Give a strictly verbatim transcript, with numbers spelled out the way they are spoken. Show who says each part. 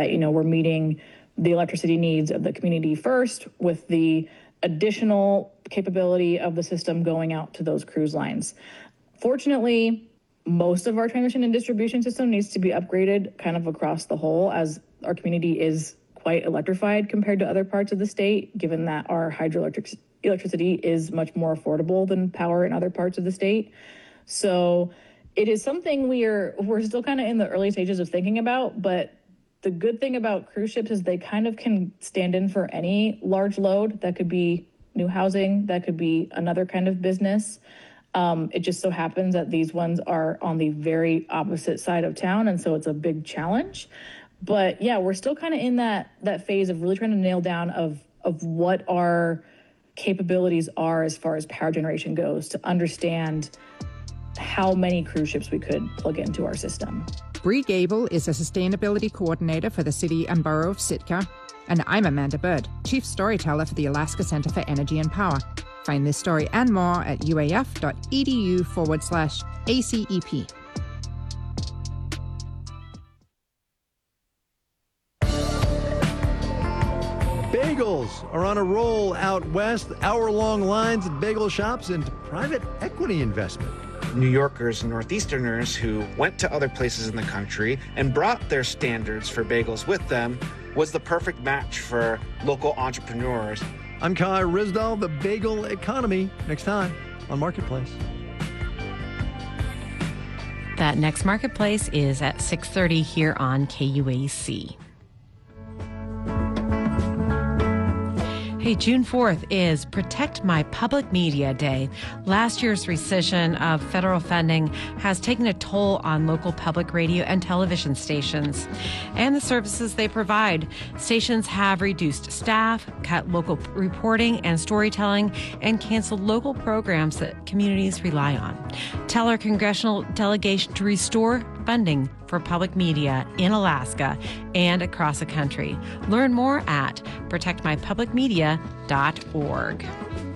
Speaker 1: that, you know, we're meeting the electricity needs of the community first with the additional capability of the system going out to those cruise lines. Fortunately, most of our transmission and distribution system needs to be upgraded kind of across the whole, as our community is quite electrified compared to other parts of the state, given that our hydroelectric electricity is much more affordable than power in other parts of the state. So it is something we are, we're still kind of in the early stages of thinking about, but the good thing about cruise ships is they kind of can stand in for any large load. That could be new housing, that could be another kind of business. Um, it just so happens that these ones are on the very opposite side of town, and so it's a big challenge. But yeah, we're still kind of in that that phase of really trying to nail down of of what our capabilities are as far as power generation goes, to understand how many cruise ships we could plug into our system.
Speaker 2: Bree Gable is a sustainability coordinator for the City and Borough of Sitka. And I'm Amanda Bird, Chief Storyteller for the Alaska Center for Energy and Power. Find this story and more at uaf.edu forward slash ACEP.
Speaker 3: Bagels are on a roll out west. Hour-long lines at bagel shops and private equity investment.
Speaker 4: New Yorkers and Northeasterners who went to other places in the country and brought their standards for bagels with them was the perfect match for local entrepreneurs.
Speaker 3: I'm Kai Risdall, the bagel economy, next time on Marketplace.
Speaker 5: That next Marketplace is at six thirty here on K U A C. Hey, June fourth is Protect My Public Media Day. Last year's rescission of federal funding has taken a toll on local public radio and television stations and the services they provide. Stations have reduced staff, cut local reporting and storytelling, and canceled local programs that communities rely on. Tell our congressional delegation to restore funding for public media in Alaska and across the country. Learn more at protect my public media dot org.